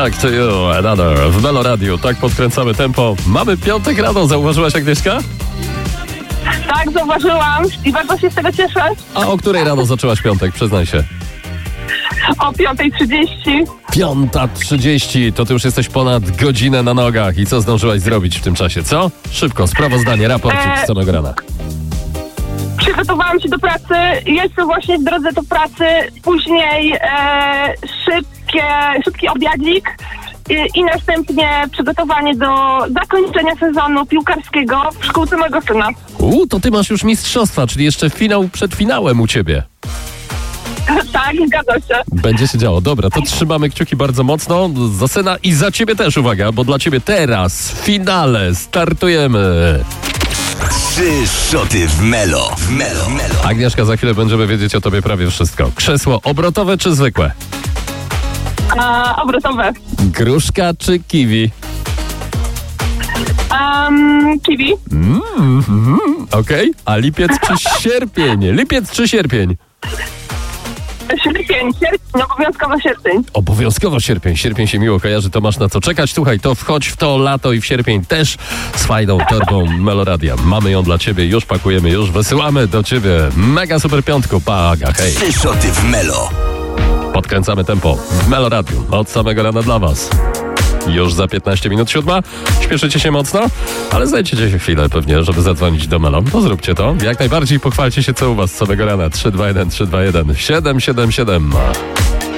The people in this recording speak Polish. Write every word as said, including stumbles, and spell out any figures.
Back to You, Another w Melo Radio. Tak podkręcamy tempo. Mamy piątek rano, zauważyłaś, Agnieszka? Tak, zauważyłam i bardzo się z tego cieszę. A o której rano zaczęłaś piątek, przyznaj się? O piąta trzydzieści. Piąta trzydzieści, to ty już jesteś ponad godzinę na nogach. I co zdążyłaś zrobić w tym czasie, co? Szybko, sprawozdanie, raporcik Eee, z samego rana. Przygotowałam się do pracy, jestem właśnie w drodze do pracy. Później e, szybkie, szybki obiadzik i, i następnie przygotowanie do zakończenia sezonu piłkarskiego w szkółce mojego syna. U, to ty masz już mistrzostwa, czyli jeszcze finał przed finałem u ciebie. Tak, zgadza się. Będzie się działo. Dobra, to trzymamy kciuki bardzo mocno za syna i za ciebie też, uwaga, bo dla ciebie teraz w finale startujemy. Trzy szoty w Melo. W Melo. Melo. Agnieszka, za chwilę będziemy wiedzieć o tobie prawie wszystko. Krzesło obrotowe czy zwykłe? A, obrotowe. Gruszka czy kiwi? Um, kiwi. Mm, mm, Okej. Okay. A lipiec czy sierpień? Lipiec czy sierpień? Sierpień, sierpień, obowiązkowo sierpień. Obowiązkowo sierpień. Sierpień się miło kojarzy, to masz na co czekać. Słuchaj, to wchodź w to lato i w sierpień też z fajną torbą Meloradia. Mamy ją dla ciebie, już pakujemy, już wysyłamy do ciebie. Mega super piątku, paga, hej. Trzy szoty w Melo. Podkręcamy tempo w Meloradiu od samego rana dla was. Już za piętnaście minut siódma. Śpieszycie się mocno, ale znajdziecie się chwilę pewnie, żeby zadzwonić do Melo. To zróbcie to. Jak najbardziej pochwalcie się, co u was z samego rana. trzy dwa jeden trzy dwa jeden siedem siedem siedem.